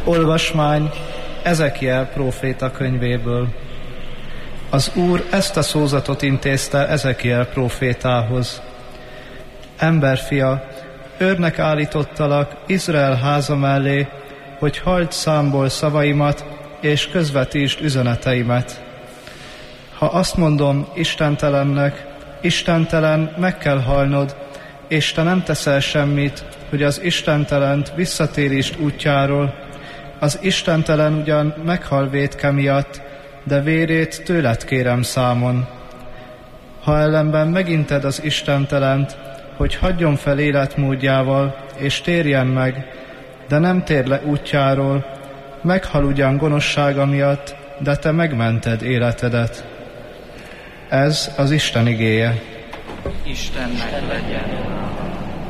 Olvasmány Ezekiel próféta könyvéből. Az Úr ezt a szózatot intézte Ezekiel prófétához. Emberfia, őrnek állítottalak Izrael háza mellé, hogy halld számból szavaimat, és közvetítsd üzeneteimet. Ha azt mondom istentelennek, istentelen, meg kell halnod, és te nem teszel semmit, hogy az istentelent visszatérítsd útjáról, az istentelen ugyan meghal vétke miatt, de vérét tőled kérem számon. Ha ellenben meginted az istentelent, hogy hagyjon fel életmódjával, és térjen meg, de nem tér le útjáról, meghal ugyan gonoszsága miatt, de te megmented életedet. Ez az Isten igéje. Istennek legyen.